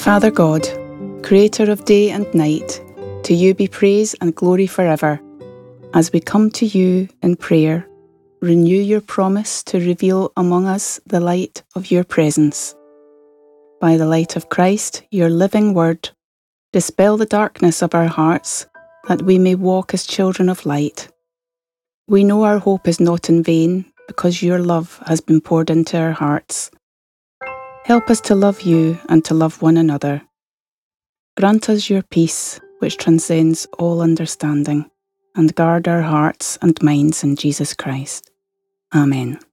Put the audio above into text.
Father God, Creator of day and night, to you be praise and glory forever. As we come to you in prayer, renew your promise to reveal among us the light of your presence. By the light of Christ, your living word, dispel the darkness of our hearts, that we may walk as children of light. We know our hope is not in vain, because your love has been poured into our hearts. Help us to love you and to love one another. Grant us your peace, which transcends all understanding, and guard our hearts and minds in Jesus Christ. Amen.